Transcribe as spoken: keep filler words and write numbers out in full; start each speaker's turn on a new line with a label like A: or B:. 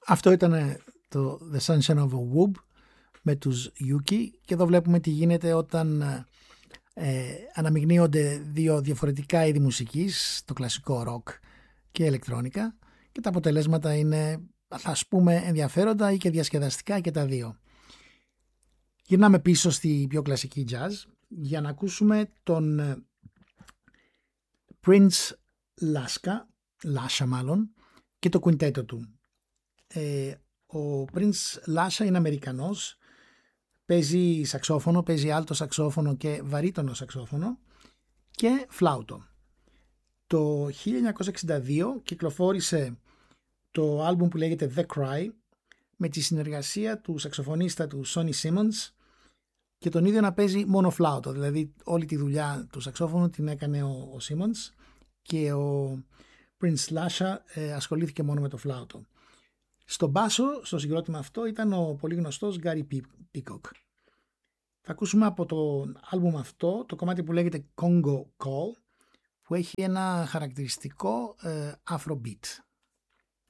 A: Αυτό ήταν το The Sunshine of a Woob με τους Yuki, και εδώ βλέπουμε τι γίνεται όταν ε, αναμειγνύονται δύο διαφορετικά είδη μουσικής, το κλασικό rock και ηλεκτρόνικα, και τα αποτελέσματα είναι, θα ας πούμε, ενδιαφέροντα ή και διασκεδαστικά και τα δύο. Γυρνάμε πίσω στη πιο κλασική jazz για να ακούσουμε τον Prince Laska, Lasha μάλλον, και το κουιντέτο του. Ε, ο Prince Lasha είναι Αμερικανός, παίζει σαξόφωνο, παίζει άλτο σαξόφωνο και βαρύτονο σαξόφωνο και φλάουτο. Το χίλια εννιακόσια εξήντα δύο κυκλοφόρησε το άλμπουμ που λέγεται The Cry με τη συνεργασία του σαξοφωνίστα του Sonny Simmons και τον ίδιο να παίζει μόνο φλάουτο, δηλαδή όλη τη δουλειά του σαξόφωνου την έκανε ο, ο Simmons και ο Prince Lasha ε, ασχολήθηκε μόνο με το φλάουτο. Στο μπάσο, στο συγκρότημα αυτό, ήταν ο πολύ γνωστός Gary Peacock. Θα ακούσουμε από το άλμπουμ αυτό το κομμάτι που λέγεται Congo Call, που έχει ένα χαρακτηριστικό ε, Afrobeat.